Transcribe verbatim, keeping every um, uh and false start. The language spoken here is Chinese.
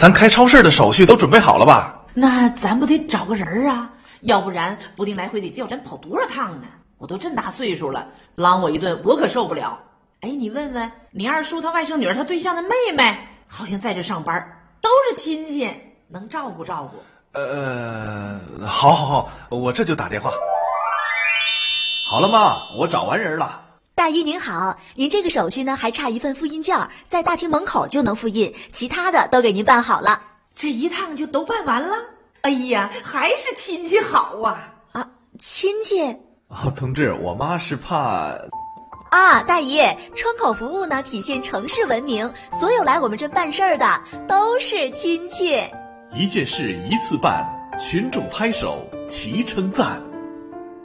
咱开超市的手续都准备好了吧？ 那咱不得找个人啊？要不然不定来回得叫咱跑多少趟呢？我都这么大岁数了，狼我一顿我可受不了。哎，你问问你二叔他外甥女儿他对象的妹妹，好像在这上班，都是亲戚，能照顾照顾。 呃，好好好，我这就打电话。好了妈，我找完人了。 大姨您好，您这个手续呢还差一份复印件，在大厅门口就能复印，其他的都给您办好了。 这一趟就都办完了？哎呀，还是亲戚好啊！ 啊，亲戚？ 哦，同志，我妈是怕…… 啊，大姨，窗口服务呢体现城市文明，所有来我们这办事儿的都是亲戚。 一件事一次办，群众拍手齐称赞。